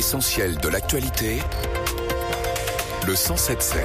L'essentiel de l'actualité, le 107.7.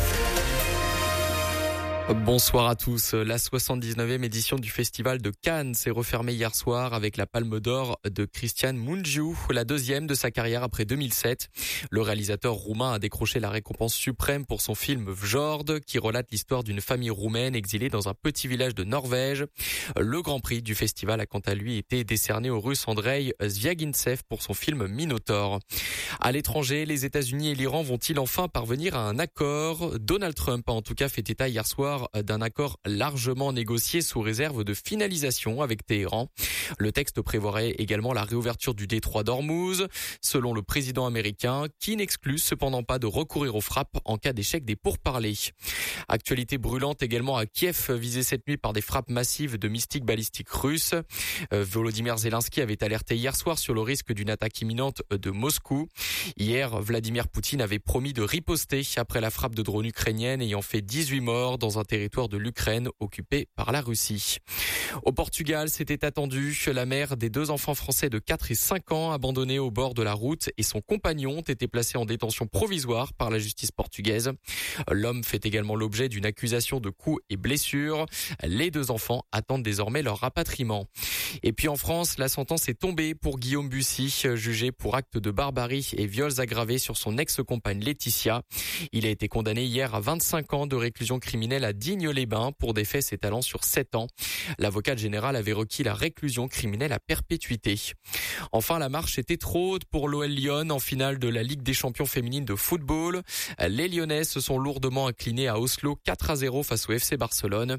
Bonsoir à tous. La 79e édition du Festival de Cannes s'est refermée hier soir avec la Palme d'Or de Cristian Mungiu, la deuxième de sa carrière après 2007. Le réalisateur roumain a décroché la récompense suprême pour son film Vjord, qui relate l'histoire d'une famille roumaine exilée dans un petit village de Norvège. Le grand prix du festival a quant à lui été décerné au Russe Andrei Zvyagintsev pour son film Minotaur. À l'étranger, les États-Unis et l'Iran vont-ils enfin parvenir à un accord? Donald Trump a en tout cas fait état hier soir d'un accord largement négocié sous réserve de finalisation avec Téhéran. Le texte prévoirait également la réouverture du détroit d'Ormuz, selon le président américain, qui n'exclut cependant pas de recourir aux frappes en cas d'échec des pourparlers. Actualité brûlante également à Kiev, visée cette nuit par des frappes massives de mystiques balistiques russes. Volodymyr Zelensky avait alerté hier soir sur le risque d'une attaque imminente de Moscou. Hier, Vladimir Poutine avait promis de riposter après la frappe de drone ukrainienne ayant fait 18 morts dans un territoire de l'Ukraine occupé par la Russie. Au Portugal, c'était attendu. La mère des deux enfants français de 4 et 5 ans abandonnés au bord de la route et son compagnon ont été placés en détention provisoire par la justice portugaise. L'homme fait également l'objet d'une accusation de coups et blessures. Les deux enfants attendent désormais leur rapatriement. Et puis en France, la sentence est tombée pour Guillaume Bussy, jugé pour actes de barbarie et viols aggravés sur son ex-compagne Laetitia. Il a été condamné hier à 25 ans de réclusion criminelle à Digne-les-Bains pour des faits s'étalant sur 7 ans. L'avocate générale avait requis la réclusion criminelle à perpétuité. Enfin, la marche était trop haute pour l'OL Lyon en finale de la Ligue des champions féminines de football. Les Lyonnaises se sont lourdement inclinées à Oslo 4-0 face au FC Barcelone.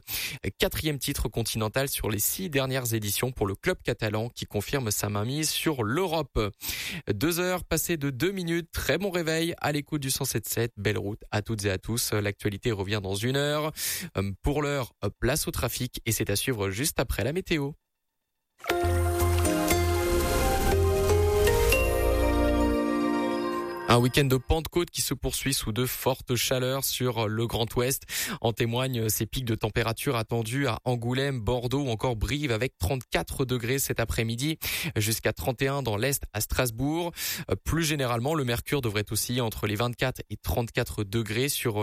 4e titre continental sur les 6 dernières éditions pour le club catalan qui confirme sa mainmise sur l'Europe. 2 heures passées de 2 minutes. Très bon réveil à l'écoute du 107.7. Belle route à toutes et à tous. L'actualité revient dans 1 heure. Pour l'heure, place au trafic et c'est à suivre juste après la météo. Un week-end de Pentecôte qui se poursuit sous de fortes chaleurs sur le Grand Ouest. En témoignent ces pics de température attendus à Angoulême, Bordeaux ou encore Brive avec 34 degrés cet après-midi jusqu'à 31 dans l'Est à Strasbourg. Plus généralement, le mercure devrait osciller entre les 24 et 34 degrés sur